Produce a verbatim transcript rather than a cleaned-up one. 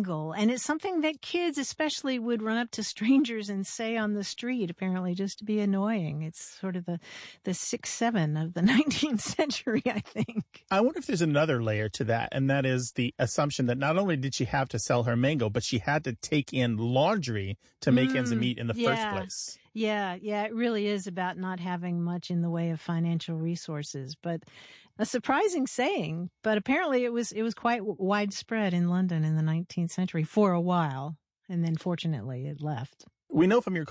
mangle. And it's something that kids especially would run up to strangers and say on the street, apparently, just to be annoying. It's sort of the, the six, seven of the nineteenth century, I think. I wonder if there's another layer to that, and that is the assumption that not only did she have to sell her mango, but she had to take in laundry to make mm, ends meet in the yeah. first place. Yeah, yeah, it really is about not having much in the way of financial resources. But a surprising saying, but apparently it was it was quite widespread in London in the nineteenth century for a while, and then fortunately it left. We know from your